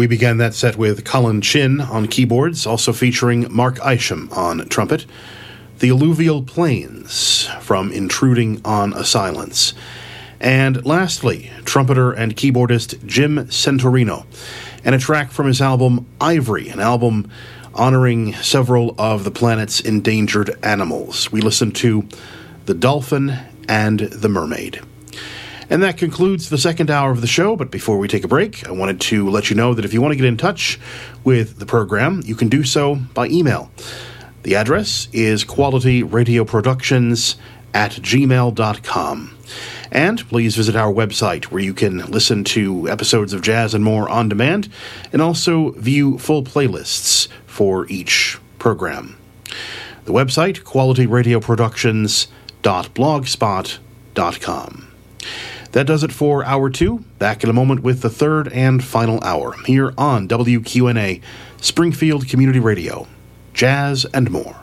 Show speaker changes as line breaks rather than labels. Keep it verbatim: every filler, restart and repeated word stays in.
We began that set with Colin Chin on keyboards, also featuring Mark Isham on trumpet. The Alluvial Plains from Intruding on a Silence. And lastly, trumpeter and keyboardist Jim Centorino, and a track from his album Ivory, an album honoring several of the planet's endangered animals. We listened to The Dolphin and The Mermaid. And that concludes the second hour of the show, but before we take a break, I wanted to let you know that if you want to get in touch with the program, you can do so by email. The address is qualityradioproductions at gmail dot com. And please visit our website where you can listen to episodes of Jazz and More on demand and also view full playlists for each program. The website, qualityradioproductions dot blogspot dot com. That does it for Hour two. Back in a moment with the third and final hour here on W Q N A, Springfield Community Radio. Jazz and More.